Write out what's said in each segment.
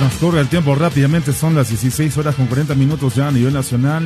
Transcurre el tiempo rápidamente, son las 16 horas con 40 minutos ya a nivel nacional,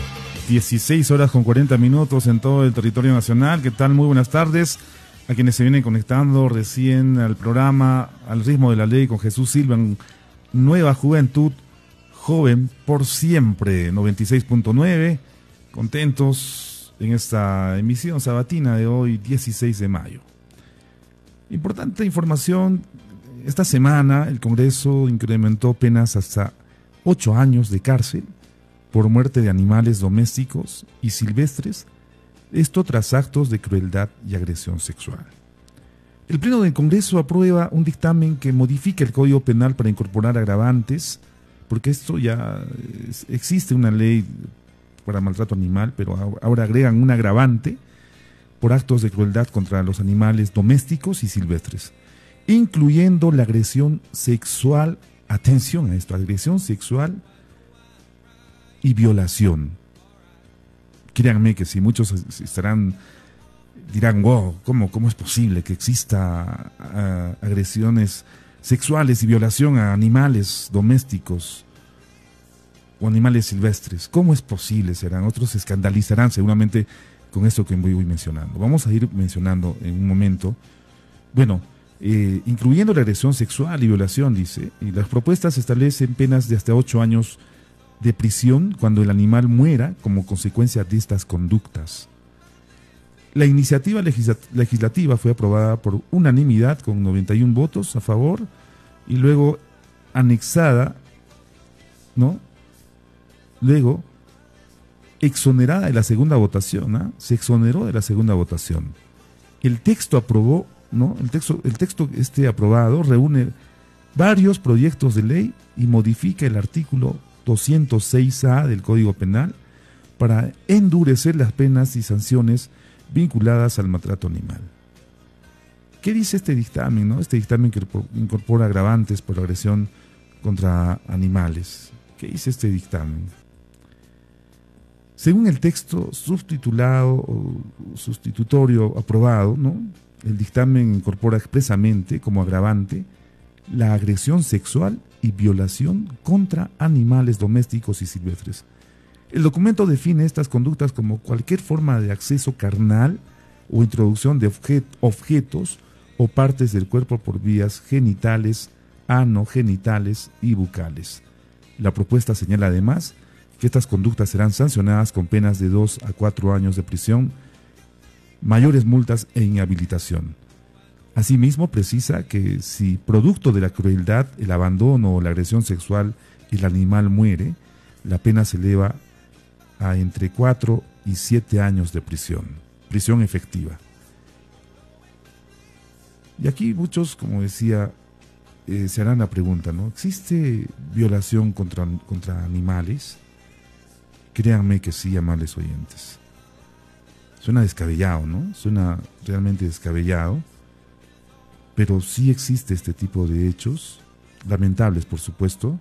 16 horas con 40 minutos en todo el territorio nacional. ¿Qué tal? Muy buenas tardes a quienes se vienen conectando recién al programa Al Ritmo de la Ley con Jesús Silva en Nueva Juventud, joven por siempre, 96.9, contentos en esta emisión sabatina de hoy, 16 de mayo. Importante información. Esta semana el Congreso incrementó penas hasta 8 años de cárcel por muerte de animales domésticos y silvestres, esto tras actos de crueldad y agresión sexual. El Pleno del Congreso aprueba un dictamen que modifica el Código Penal para incorporar agravantes, porque esto ya existe una ley para maltrato animal, pero ahora agregan un agravante por actos de crueldad contra los animales domésticos y silvestres, incluyendo la agresión sexual, atención a esto, agresión sexual y violación. Créanme que si muchos dirán, wow, ¿cómo es posible que exista agresiones sexuales y violación a animales domésticos o animales silvestres? ¿Cómo es posible? Serán, otros se escandalizarán seguramente con esto que voy mencionando. Vamos a ir mencionando en un momento. Bueno, incluyendo la agresión sexual y violación, dice, y las propuestas establecen penas de hasta 8 años de prisión cuando el animal muera como consecuencia de estas conductas. La iniciativa legislativa fue aprobada por unanimidad con 91 votos a favor y luego anexada, ¿no? Luego exonerada de la segunda votación, ¿ah? Se exoneró de la segunda votación. El texto aprobó, ¿no? El texto aprobado reúne varios proyectos de ley y modifica el artículo 206A del Código Penal para endurecer las penas y sanciones vinculadas al maltrato animal. ¿Qué dice este dictamen, no? Este dictamen que incorpora agravantes por agresión contra animales. ¿Qué dice este dictamen? Según el texto subtitulado o sustitutorio aprobado, ¿no? El dictamen incorpora expresamente como agravante la agresión sexual y violación contra animales domésticos y silvestres. El documento define estas conductas como cualquier forma de acceso carnal o introducción de objetos o partes del cuerpo por vías genitales, anogenitales y bucales. La propuesta señala además que estas conductas serán sancionadas con penas de 2 a 4 años de prisión, mayores multas e inhabilitación. Asimismo, precisa que si producto de la crueldad, el abandono o la agresión sexual el animal muere, la pena se eleva a entre 4 y 7 años de prisión efectiva. Y aquí muchos, como decía, se harán la pregunta, ¿no? ¿Existe violación contra animales? Créanme que sí, amables oyentes. Suena descabellado, ¿no? Suena realmente descabellado. Pero sí existe este tipo de hechos, lamentables por supuesto,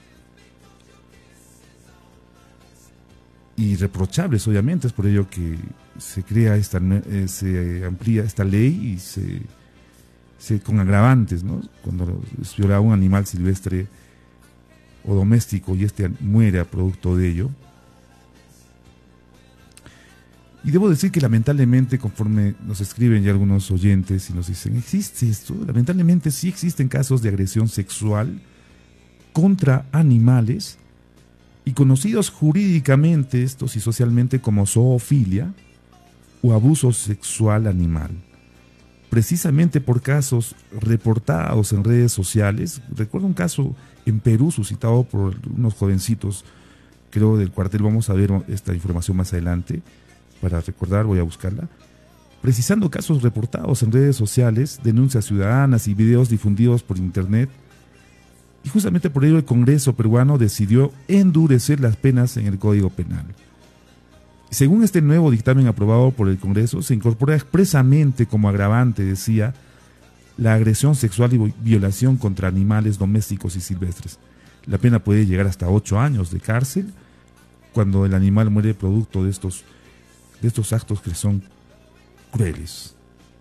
y reprochables obviamente. Es por ello que se crea se amplía esta ley y se con agravantes, ¿no? Cuando es violado un animal silvestre o doméstico y muere a producto de ello. Y debo decir que lamentablemente, conforme nos escriben ya algunos oyentes y nos dicen, ¿existe esto? Lamentablemente sí existen casos de agresión sexual contra animales y conocidos jurídicamente estos y socialmente como zoofilia o abuso sexual animal. Precisamente por casos reportados en redes sociales. Recuerdo un caso en Perú suscitado por unos jovencitos, creo del cuartel. Vamos a ver esta información más adelante. Para recordar, voy a buscarla. Precisando casos reportados en redes sociales, denuncias ciudadanas y videos difundidos por internet. Y justamente por ello el Congreso peruano decidió endurecer las penas en el Código Penal. Según este nuevo dictamen aprobado por el Congreso, se incorpora expresamente como agravante, decía, la agresión sexual y violación contra animales domésticos y silvestres. La pena puede llegar hasta 8 años de cárcel cuando el animal muere producto de estos actos que son crueles.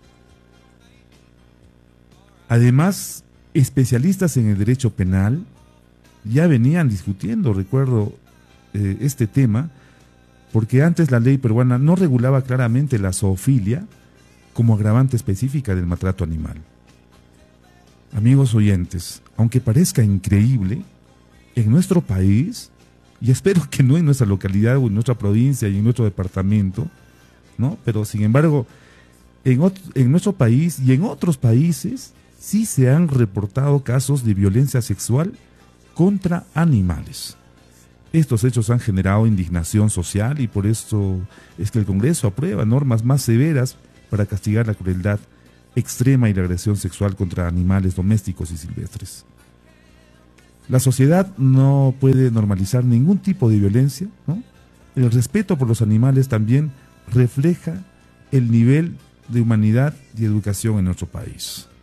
Además, especialistas en el derecho penal ya venían discutiendo, recuerdo, este tema, porque antes la ley peruana no regulaba claramente la zoofilia como agravante específica del maltrato animal. Amigos oyentes, aunque parezca increíble, en nuestro país, y espero que no en nuestra localidad o en nuestra provincia y en nuestro departamento, ¿no? Pero sin embargo, en nuestro país y en otros países sí se han reportado casos de violencia sexual contra animales. Estos hechos han generado indignación social y por esto es que el Congreso aprueba normas más severas para castigar la crueldad extrema y la agresión sexual contra animales domésticos y silvestres. La sociedad no puede normalizar ningún tipo de violencia, ¿no? El respeto por los animales también refleja el nivel de humanidad y educación en nuestro país.